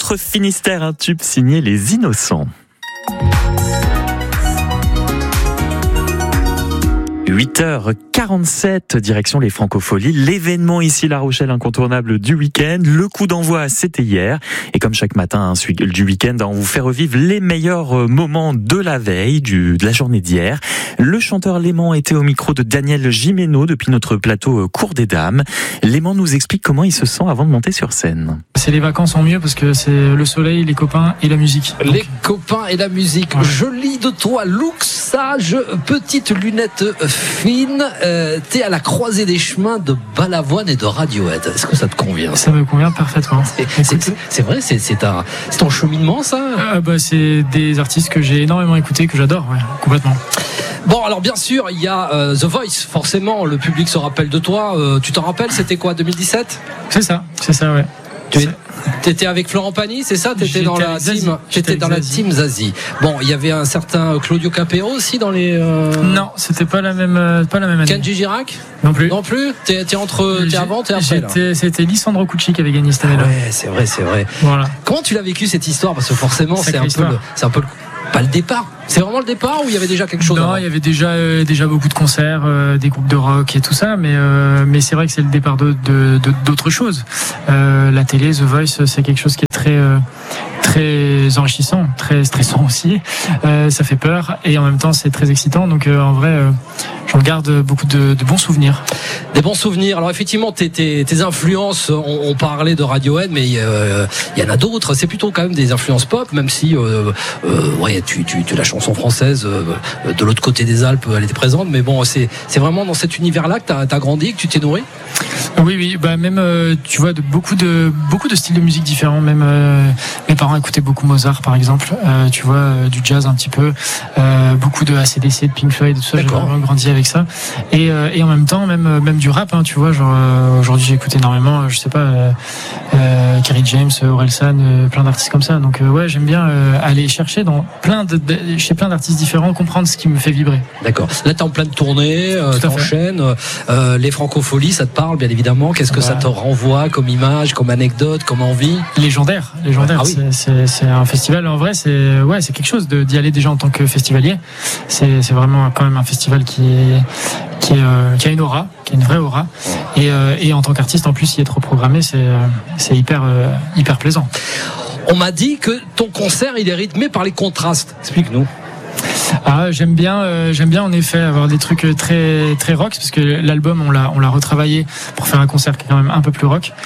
Notre Finistère, un tube signé Les Innocents. 8h47, direction les Francopholies. L'événement ici, La Rochelle, incontournable du week-end. Le coup d'envoi, c'était hier. Et comme chaque matin du week-end, on vous fait revivre les meilleurs moments de la veille, de la journée d'hier. Le chanteur Léman était au micro de Daniel Gimeno depuis notre plateau Cour des Dames. Léman nous explique comment il se sent avant de monter sur scène. C'est les vacances en mieux parce que c'est le soleil, les copains et la musique. Donc... Les copains et la musique. Ouais. Joli de toi, look sage, petite lunette fine. T'es à la croisée des chemins de Balavoine et de Radiohead. Est-ce que ça te convient? Ça me convient parfaitement. C'est vrai, c'est ton cheminement, ça? C'est des artistes que j'ai énormément écoutés, que j'adore, ouais, complètement. Bon, alors bien sûr, il y a The Voice. Forcément, le public se rappelle de toi. Tu t'en rappelles, c'était quoi, 2017? C'est ça, ouais. T'étais avec Florent Pagny, c'est ça? T'étais dans la team. J'étais dans la team Zazie. Bon, il y avait un certain Claudio Capéo aussi dans les. Non, c'était pas la même année. Kenji Girac? Non plus. T'es avant, t'es après là. C'était Lisandro Cucci qui avait gagné cette année-là. Ouais, c'est vrai. Voilà. Comment tu l'as vécu cette histoire? Parce que forcément, c'est un peu pas le départ. C'est vraiment le départ ou il y avait déjà quelque chose? Non, il y avait déjà beaucoup de concerts, des groupes de rock et tout ça, mais c'est vrai que c'est le départ d'autres choses. La télé, The Voice, c'est quelque chose qui est très enrichissant, très stressant aussi. Ça fait peur et en même temps c'est très excitant. Donc en vrai, j'en garde beaucoup de bons souvenirs. Des bons souvenirs. Alors effectivement, tes influences, on parlait de Radiohead, mais il y en a d'autres. C'est plutôt quand même des influences pop, même si tu la chanson française de l'autre côté des Alpes, elle était présente. Mais bon, c'est vraiment dans cet univers-là que t'as grandi, que tu t'es nourri. Oui, même tu vois beaucoup de styles de musique différents. Même mes parents écoutaient beaucoup Mozart, par exemple. Tu vois, du jazz un petit peu, beaucoup de AC/DC, de Pink Floyd, tout ça. J'ai vraiment grandi avec ça. Et en même temps, même du rap. Hein, tu vois, genre aujourd'hui j'écoute énormément, je sais pas, Kerry James, Orelsan, plein d'artistes comme ça. Donc ouais, j'aime bien aller chercher dans chez plein d'artistes différents, comprendre ce qui me fait vibrer. D'accord. Là, t'es en pleine tournée, t'enchaînes. Les Francopholies, ça te parle, bien évidemment. Qu'est-ce que ça te renvoie comme image, comme anecdote, comme envie? Légendaire. Ah oui. C'est un festival. En vrai, c'est quelque chose d'y aller déjà en tant que festivalier. C'est vraiment quand même un festival qui a une aura, qui a une vraie aura. Et en tant qu'artiste, en plus, y être programmé, c'est hyper plaisant. On m'a dit que ton concert, il est rythmé par les contrastes. Explique-nous. J'aime bien en effet avoir des trucs très très rock, parce que l'album on l'a retravaillé pour faire un concert qui est quand même un peu plus rock,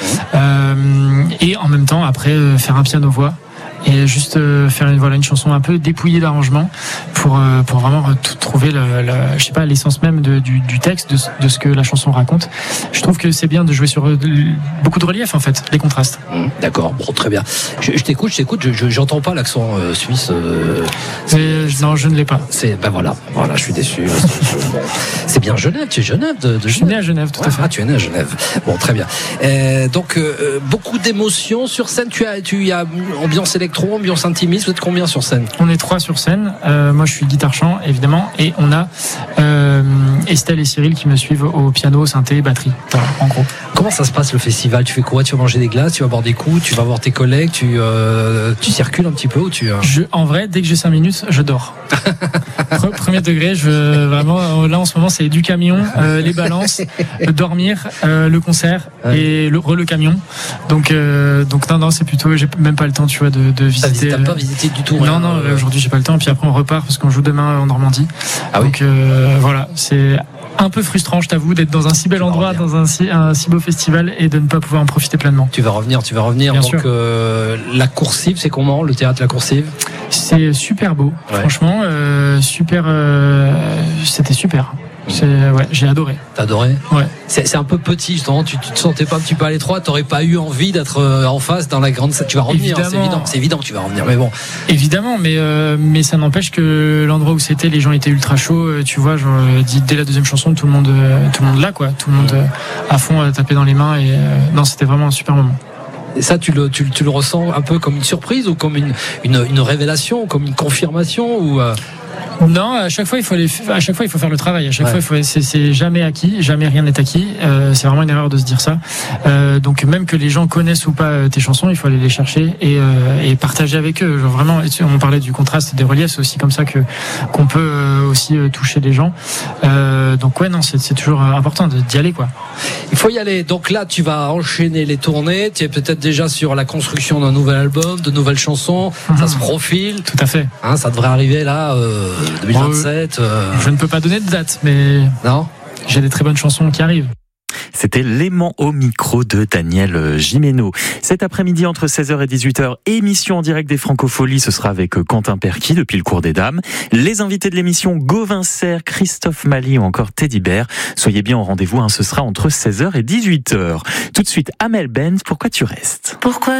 et en même temps après faire un piano voix et juste faire une chanson un peu dépouillée d'arrangement pour vraiment trouver je sais pas, l'essence même du texte, de ce que la chanson raconte. Je trouve que c'est bien de jouer sur beaucoup de relief, en fait, les contrastes. D'accord, bon, très bien. Je t'écoute, j'entends pas l'accent suisse. Non, je ne l'ai pas. Voilà, je suis déçu. C'est bien Genève, tu es Genève de Genève. Je suis né à Genève, tout à fait. Ah, tu es né à Genève. Bon, très bien. Donc beaucoup d'émotions sur scène. Tu y as ambiance électro, ambiance intimiste. Vous êtes combien sur scène? On est 3 sur scène. Moi, je suis guitare-chant, évidemment, et on a Estelle et Cyril qui me suivent au piano, synthé, batterie. Voilà, en gros. Comment ça se passe le festival? Tu fais quoi? Tu vas manger des glaces? Tu vas boire des coups? Tu vas voir tes collègues? Tu circules un petit peu ou En vrai, dès que j'ai 5 minutes, je dors. Premier degré, vraiment, là en ce moment, c'est du camion, les balances, dormir, le concert et le camion. Donc non, c'est plutôt, j'ai même pas le temps, tu vois, de visiter. T'as pas visité du tout? Non, aujourd'hui j'ai pas le temps. Puis après on repart parce qu'on joue demain en Normandie. Donc voilà, c'est un peu frustrant, je t'avoue, d'être dans un si bel endroit, dans un si beau festival et de ne pas pouvoir en profiter pleinement. Tu vas revenir. Bien donc sûr. La Coursive, c'est comment, le théâtre La Coursive? C'est super beau, franchement, c'était super. J'ai adoré. T'as adoré? Ouais. C'est un peu petit, justement. Tu te sentais pas un petit peu à l'étroit? T'aurais pas eu envie d'être en face dans la grande salle? Tu vas revenir, c'est évident que tu vas revenir. Mais bon. Évidemment, mais ça n'empêche que l'endroit où c'était, les gens étaient ultra chauds. Tu vois, genre, dès la deuxième chanson, tout le monde là, quoi. Tout le monde à fond, à taper dans les mains. Et non, c'était vraiment un super moment. Et ça, tu le ressens un peu comme une surprise ou comme une révélation, comme une confirmation ou Non, à chaque fois il faut faire le travail. À chaque fois, c'est jamais acquis, jamais rien n'est acquis. C'est vraiment une erreur de se dire ça. Donc même que les gens connaissent ou pas tes chansons, il faut aller les chercher et partager avec eux. Genre vraiment, on parlait du contraste, des reliefs, c'est aussi comme ça qu'on peut aussi toucher les gens. Donc ouais, non, c'est toujours important d'y aller, quoi. Il faut y aller. Donc là, tu vas enchaîner les tournées. Tu es peut-être déjà sur la construction d'un nouvel album, de nouvelles chansons. Ça se profile. Tout à fait. Ça devrait arriver là, 2027. Je ne peux pas donner de date, mais non. J'ai des très bonnes chansons qui arrivent. C'était L'aimant au micro de Daniel Gimeno. Cet après-midi, entre 16h et 18h, émission en direct des Francopholies. Ce sera avec Quentin Perquis depuis le Cours des Dames. Les invités de l'émission, Gauvin Serre, Christophe Mali ou encore Teddy Bear. Soyez bien au rendez-vous, ce sera entre 16h et 18h. Tout de suite, Amel Bent, Pourquoi tu restes ? Pourquoi